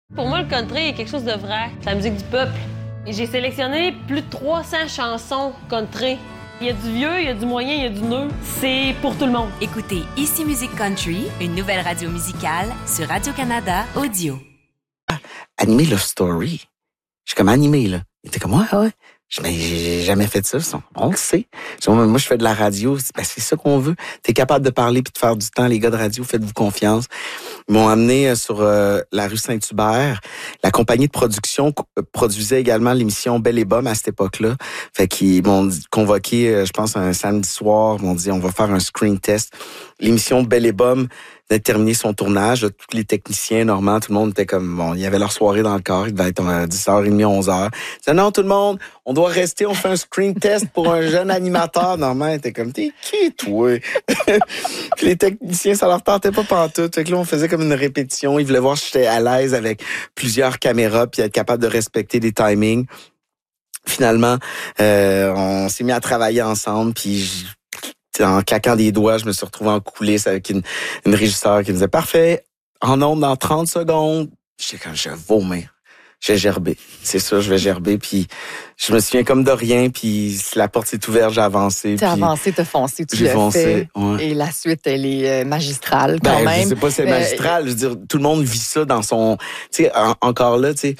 Pour moi, le country est quelque chose de vrai. C'est la musique du peuple. Et j'ai sélectionné plus de 300 chansons country. Il y a du vieux, il y a du moyen, il y a du neuf. C'est pour tout le monde. Écoutez Ici Musique Country, une nouvelle radio musicale sur Radio-Canada Audio. Animer Love Story. Je suis comme animé, là. Il était comme, ouais. Mais j'ai jamais fait ça. On le sait. Moi, je fais de la radio. C'est ça qu'on veut. T'es capable de parler puis de faire du temps. Les gars de radio, faites-vous confiance. Ils m'ont amené sur la rue Saint-Hubert. La compagnie de production produisait également l'émission Belle et Bomme à cette époque-là. Fait qu'ils m'ont convoqué, je pense, un samedi soir. Ils m'ont dit, on va faire un screen test. L'émission Belle et Bomme venait de terminer son tournage. Là, tous les techniciens, Normand, tout le monde était comme, bon, il y avait leur soirée dans le corps. Il devait être 10h30, 11h. Ils disaient, non, tout le monde, on doit rester, on fait un screen test pour un jeune animateur. Normand était comme, t'es qui, toi? Puis les techniciens, ça leur tentait pas pantoute. Fait que là, on faisait comme une répétition. Ils voulaient voir si j'étais à l'aise avec plusieurs caméras puis être capable de respecter des timings. Finalement, on s'est mis à travailler ensemble puis en claquant des doigts, je me suis retrouvé en coulisses avec une régisseur qui me disait, parfait, en ondes dans 30 secondes. J'étais comme, je vais vomir. J'ai gerbé. C'est ça, je vais gerber. Puis je me souviens comme de rien. Puis la porte s'est ouverte, j'ai avancé. T'as avancé, t'as foncé, tu l'as foncé, fait. ouais. Et la suite, elle est magistrale quand même. Je sais pas si c'est magistral. Je veux dire, tout le monde vit ça dans son... Tu sais, encore là, tu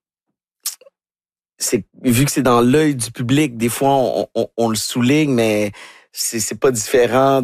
sais, vu que c'est dans l'œil du public, des fois, on le souligne, mais... C'est pas différent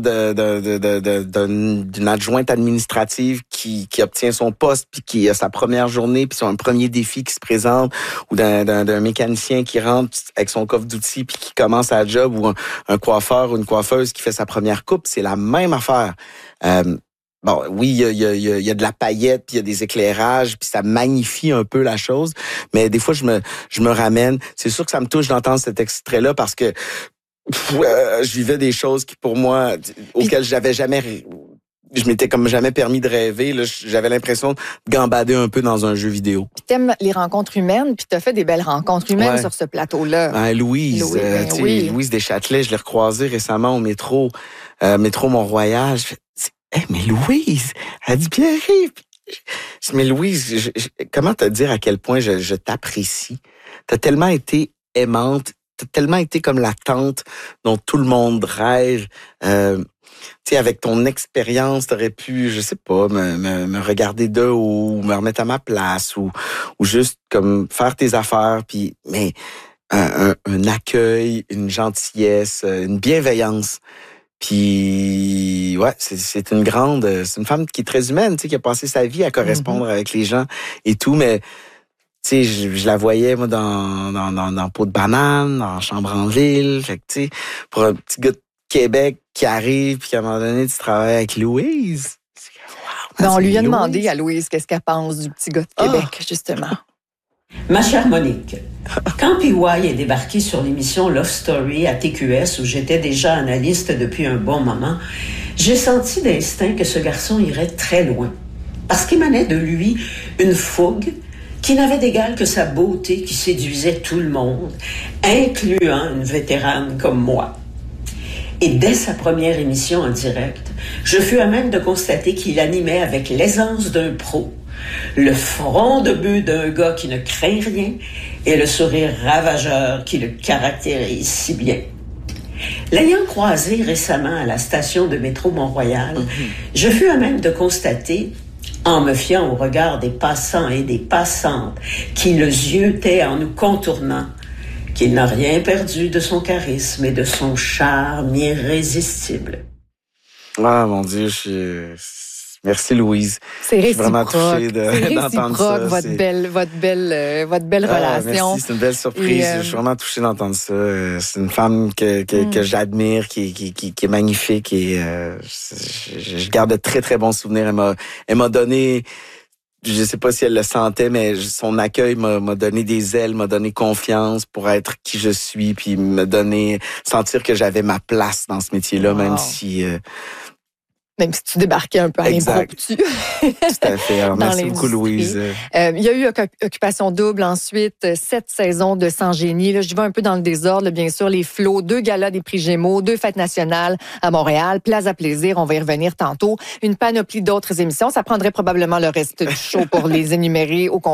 d'une adjointe administrative qui obtient son poste puis qui a sa première journée puis son premier défi qui se présente, ou d'un mécanicien qui rentre avec son coffre d'outils puis qui commence sa job, ou un coiffeur ou une coiffeuse qui fait sa première coupe. C'est la même affaire. Bon, oui, il y a de la paillette, puis il y a des éclairages, puis ça magnifie un peu la chose, mais des fois je me ramène. C'est sûr que ça me touche d'entendre cet extrait-là parce que je vivais des choses qui, pour moi, auxquelles je m'étais comme jamais permis de rêver. Là, j'avais l'impression de gambader un peu dans un jeu vidéo. Puis t'aimes les rencontres humaines, puis t'as fait des belles rencontres humaines sur ce plateau-là. Louise, Louise Deschâtelet, je l'ai recroisée récemment au métro Mont-Royal. Je fais, mais Louise, elle dit Pierre-Yves. Je dis, mais Louise, comment te dire à quel point je t'apprécie? T'as tellement été aimante. T'as tellement été comme la tante dont tout le monde rêve. Tu sais, avec ton expérience, t'aurais pu, je sais pas, me regarder de haut, ou me remettre à ma place, ou juste comme faire tes affaires. Puis, mais un accueil, une gentillesse, une bienveillance. Puis, ouais, c'est une femme qui est très humaine, tu sais, qui a passé sa vie à correspondre avec les gens et tout, mais tu sais, je la voyais, moi, dans Peau de banane, dans Chambre en ville. Fait que, tu sais, pour un petit gars de Québec qui arrive, puis qu'à un moment donné, tu travailles avec Louise. Wow, on lui a demandé à Louise qu'est-ce qu'elle pense du petit gars de Québec, justement. Ma chère Monique, quand PY est débarqué sur l'émission Love Story à TQS, où j'étais déjà analyste depuis un bon moment, j'ai senti d'instinct que ce garçon irait très loin. Parce qu'émanait de lui une fougue qui n'avait d'égal que sa beauté qui séduisait tout le monde, incluant une vétérane comme moi. Et dès sa première émission en direct, je fus à même de constater qu'il animait avec l'aisance d'un pro, le front de bœuf d'un gars qui ne craint rien et le sourire ravageur qui le caractérise si bien. L'ayant croisé récemment à la station de métro Mont-Royal, je fus à même de constater, en me fiant au regard des passants et des passantes qui le ziotaient en nous contournant, qu'il n'a rien perdu de son charisme et de son charme irrésistible. Ah, mon Dieu, merci Louise. C'est réciproque. Je suis vraiment touché d'entendre ça. Votre belle relation. Merci, c'est une belle surprise. Je suis vraiment touché d'entendre ça. C'est une femme que j'admire, qui est magnifique, et je garde de très très bons souvenirs. Elle m'a donné, je sais pas si elle le sentait, mais son accueil m'a donné des ailes, m'a donné confiance pour être qui je suis, puis sentir que j'avais ma place dans ce métier-là, même si Même si tu débarquais un peu à l'impromptu. Tout à fait. Alors, merci beaucoup, Louise. Il y a eu Occupation double ensuite, 7 saisons de Sans génie. Là, je vais un peu dans le désordre, bien sûr. Les flots, 2 galas des prix Gémeaux, 2 fêtes nationales à Montréal, Plaza Plaisir, on va y revenir tantôt. Une panoplie d'autres émissions. Ça prendrait probablement le reste du show pour les énumérer au complet.